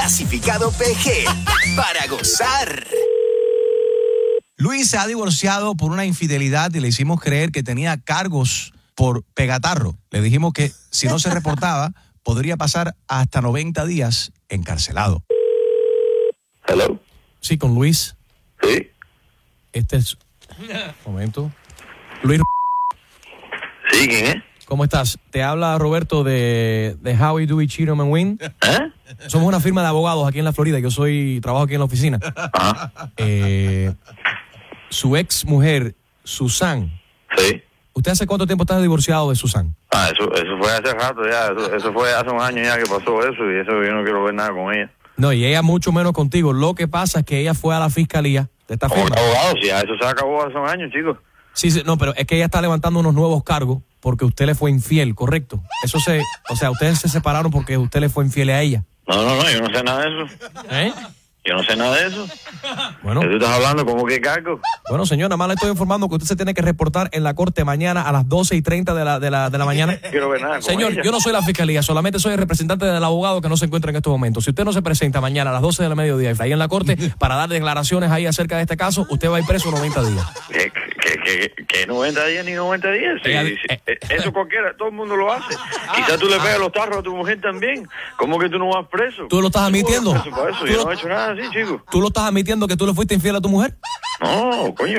Clasificado PG, para gozar. Luis se ha divorciado por una infidelidad y le hicimos creer que tenía cargos por pegatarro. Le dijimos que si no se reportaba, podría pasar hasta 90 días encarcelado. Hello. Sí, con Luis. Sí. Este es... Momento. Luis. Sí, ¿quién es? ¿Cómo estás? Te habla Roberto de Howie, Dewey, Cheatham and Wynn. Somos una firma de abogados aquí en la Florida. Yo trabajo aquí en la oficina. Su ex mujer, Susan. Sí. ¿Usted hace cuánto tiempo está divorciado de Susan? Eso fue hace rato ya. Eso fue hace un año ya que pasó eso y eso yo no quiero ver nada con ella. No, y ella mucho menos contigo. Lo que pasa es que ella fue a la fiscalía de esta firma. Abogado, sí, eso se acabó hace un año, chicos. Sí, no, pero es que ella está levantando unos nuevos cargos porque usted le fue infiel, ¿correcto? O sea, ustedes se separaron porque usted le fue infiel a ella. No, yo no sé nada de eso. ¿Eh? Yo no sé nada de eso. Bueno. ¿Qué tú estás hablando? ¿Cómo que cargo? Bueno, señor, nada más le estoy informando que usted se tiene que reportar en la corte mañana a las 12:30 de la mañana. Quiero ver nada con Señor, ella. yo no soy la fiscalía, solamente soy el representante del abogado que no se encuentra en estos momentos. Si usted no se presenta mañana a las 12 del mediodía y está ahí en la corte para dar declaraciones ahí acerca de este caso, usted va a ir preso 90 días. ¿Qué 90 días ni 90 días? Eso cualquiera, todo el mundo lo hace. Quizás tú le pegas los tarros a tu mujer también. ¿Cómo que tú no vas preso? ¿Tú lo estás admitiendo? Yo no he hecho nada así, chico. ¿Tú lo estás admitiendo que tú le fuiste infiel a tu mujer? No, coño,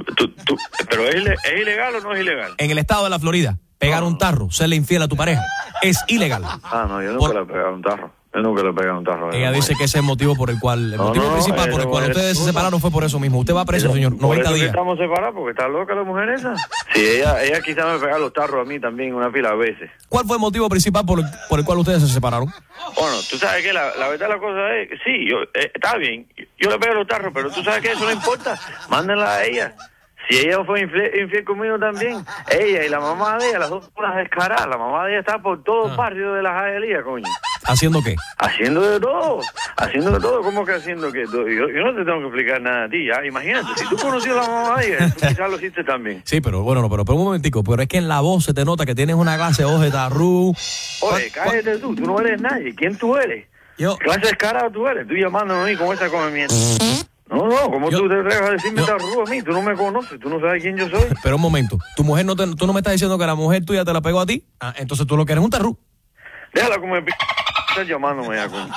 pero ¿es ilegal o no es ilegal? En el estado de la Florida, pegar un tarro, serle infiel a tu pareja, es ilegal. No, yo nunca le he pegado un tarro. Yo nunca le he pegado un tarro. Ella dice que ese es el motivo por el cual, principal por el cual ustedes se separaron fue por eso mismo. Usted va preso, señor, 90 días. Estamos separados porque está loca la mujer esa. Sí, ella quizás me pega los tarros a mí también una pila de veces. ¿Cuál fue el motivo principal por el cual ustedes se separaron? Bueno, tú sabes que la verdad la cosa es, sí, está bien, yo le pego los tarros, pero tú sabes que eso no importa, mándenla a ella. Si ella fue infiel conmigo también, ella y la mamá de ella, las dos unas descaradas, la mamá de ella está por todo el barrio de la Hialeah, coño. ¿Haciendo qué? Haciendo de todo, ¿cómo que haciendo qué? Yo no te tengo que explicar nada a ti, ya, imagínate, si tú conocías a la mamá de ella, tú quizás lo hiciste también. Sí, pero bueno, pero un momentico, pero es que en la voz se te nota que tienes una clase de oje tarru. Oye, cállate tú no eres nadie, ¿quién tú eres? Yo. ¿Qué clase de descarado tú eres? Tú llamándome a mí con esa comimiento. No, ¿cómo tú te atreves a decirme tarru a mí? Tú no me conoces, tú no sabes quién yo soy. Pero un momento, tú no me estás diciendo que la mujer tuya te la pegó a ti. Entonces tú lo que eres un tarru. Déjala como el estás llamándome ya con.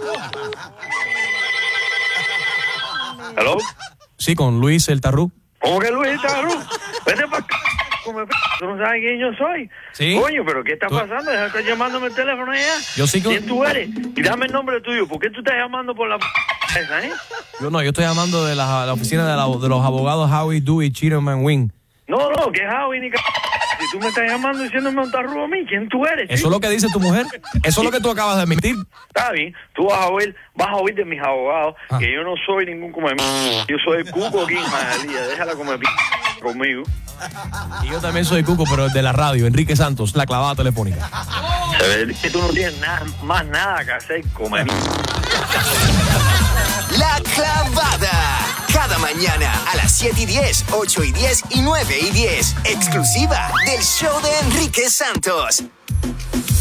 ¿Hello? Sí, con Luis el tarru. ¿Cómo que Luis el tarru? Vete para acá. Tú no sabes quién yo soy. ¿Sí? Coño, pero ¿qué está pasando? Deja de estar llamándome el teléfono allá. Yo sí que... ¿Quién tú eres? Y dame el nombre tuyo. ¿Por qué tú estás llamando por la esa, eh? Yo estoy llamando de la oficina de los abogados Howie, Dewey, Cheatham and Wynn. No, que Howie ni si tú me estás llamando diciéndome un tarru a mí, ¿quién tú eres? ¿Eso es lo que dice tu mujer? ¿Eso es lo que tú acabas de admitir? Está bien, tú vas a oír de mis abogados que yo no soy ningún come yo soy el cuco aquí en Hialeah, déjala comer conmigo. Y yo también soy cuco, pero el de la radio, Enrique Santos, la clavada telefónica. Se ve que tú no tienes más nada que hacer, comer. La clavada. Cada mañana a las 7:10, 8:10 y 9:10. Exclusiva del show de Enrique Santos.